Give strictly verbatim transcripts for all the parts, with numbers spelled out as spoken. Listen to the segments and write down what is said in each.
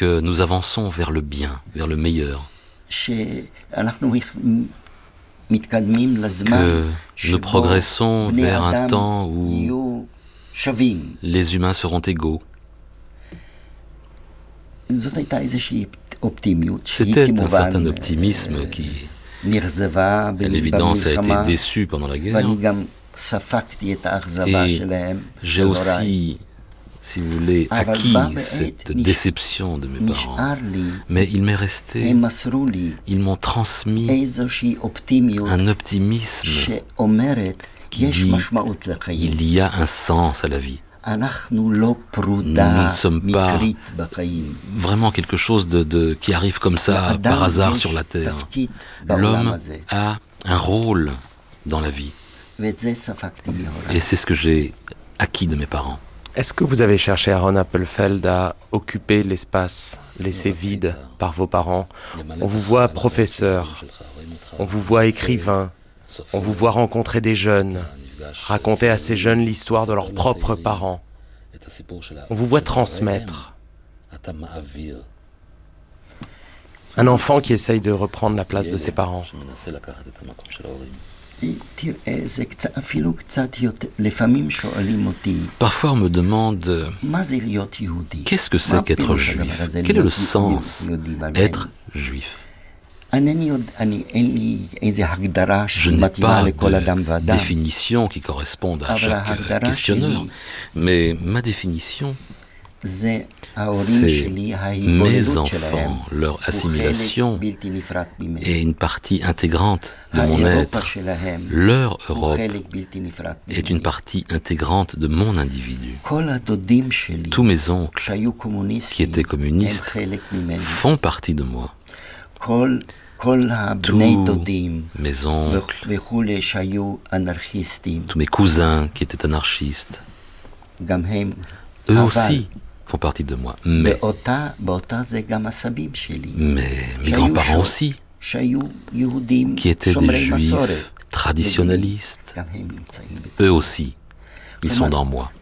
que nous avançons vers le bien, vers le meilleur, que nous progressons vers un temps où les humains seront égaux. C'était un certain optimisme qui, à l'évidence, a été déçu pendant la guerre. Et j'ai aussi, si vous voulez, acquis cette déception de mes parents. Mais il m'est resté, ils m'ont transmis un optimisme qui dit il y a un sens à la vie. Nous ne sommes pas vraiment quelque chose de, de, qui arrive comme ça par hasard sur la terre. L'homme a un rôle dans la vie. Et c'est ce que j'ai acquis de mes parents. Est-ce que vous avez cherché, Aaron Appelfeld, à occuper l'espace laissé vide par vos parents? On vous voit professeur, on vous voit écrivain, on vous voit rencontrer des jeunes, raconter à ces jeunes l'histoire de leurs propres parents. On vous voit transmettre. Un enfant qui essaye de reprendre la place de ses parents. Parfois on me demande qu'est-ce que c'est qu'être juif? Quel est le sens d'être juif? Je n'ai pas de définition qui corresponde à chaque questionneur, mais ma définition, c'est mes enfants, leur assimilation est une partie intégrante de mon être. Leur Europe est une partie intégrante de mon individu. Tous mes oncles qui étaient communistes font partie de moi. Tous mes oncles, tous mes cousins qui étaient anarchistes, eux aussi font partie de moi. Mais, mais mes grands-parents aussi, qui étaient des juifs traditionnalistes, eux aussi, ils sont dans moi.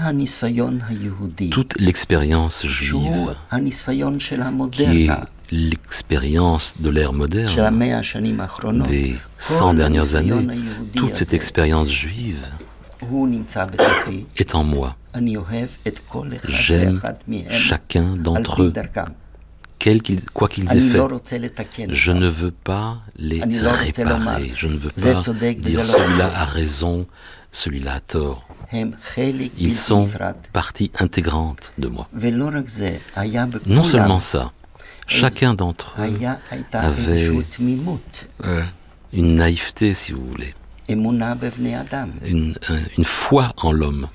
Toute l'expérience juive, qui est l'expérience de l'ère moderne, des cent dernières années, toute cette expérience juive est en moi. J'aime chacun d'entre eux, quel qu'il, quoi qu'ils aient fait. Je ne veux pas les réparer, je ne veux pas dire celui-là a raison, celui-là a tort. Ils sont partie intégrante de moi. Non seulement ça, chacun d'entre eux avait euh, une naïveté, si vous voulez, une, une foi en l'homme.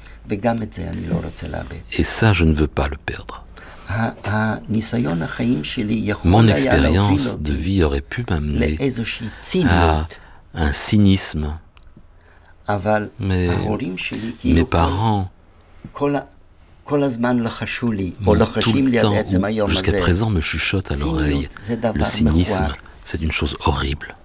Et ça, je ne veux pas le perdre. Mon expérience de vie aurait pu m'amener à un cynisme. Mais mes parents m'ont tout le temps, jusqu'à présent, me chuchotent à l'oreille. Le cynisme, c'est une chose horrible.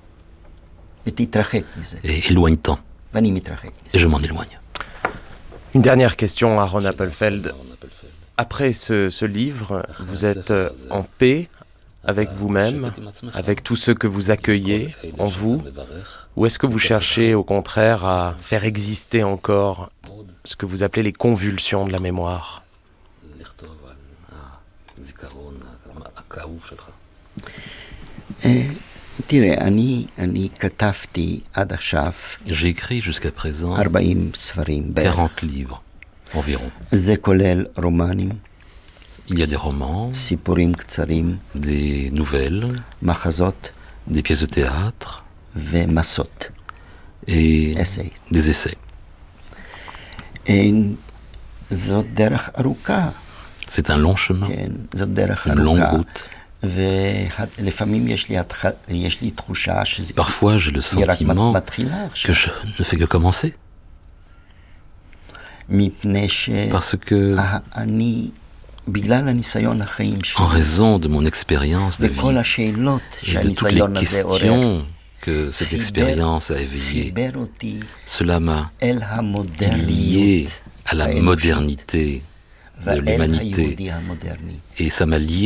Et éloigne-t'en. Et je m'en éloigne. Une dernière question, Aaron Appelfeld. Après ce, ce livre, vous êtes en paix avec vous-même, avec tous ceux que vous accueillez en vous, ou est-ce que vous cherchez au contraire à faire exister encore ce que vous appelez les convulsions de la mémoire? J'ai écrit jusqu'à présent quarante livres environ. Il y a des romans, des nouvelles, des pièces de théâtre et des essais. C'est un long chemin, une longue route. Parfois, j'ai le sentiment que je ne fais que commencer. Parce que, en raison de mon expérience de vie et de toutes les questions que cette expérience a éveillées, cela m'a lié à la modernité de l'humanité et ça m'a lié